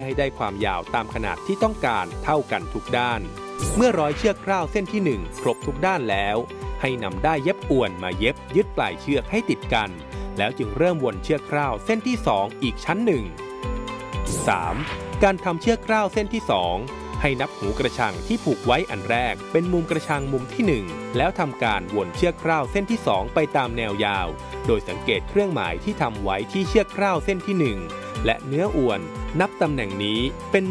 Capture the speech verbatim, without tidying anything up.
ให้ได้ความยาวตามขนาดที่ต้องการเท่ากันทุกด้านเมื่อร้อยเชือกคร่าวเส้นที่หนึ่งครบทุกด้านแล้วให้นำด้ายเย็บอวนมาเย็บยึดปลายเชือกให้ติดกันแล้วจึงเริ่มวนเชือกคร่าวเส้นที่สองอีกชั้นหนึ่ง สาม. การทำเชือกคร่าวเส้นที่สองให้นับหูกระชังที่ผูกไว้อันแรกเป็นมุมกระชังมุมที่หนึ่งแล้วทำการวนเชือกคร่าวเส้นที่สองไปตามแนวยาวโดยสังเกตเครื่องหมายที่ทำไว้ที่เชือกคร่าวเส้นที่หนึ่งและเนื้ออวนนับตำแหน่งนี้เป็น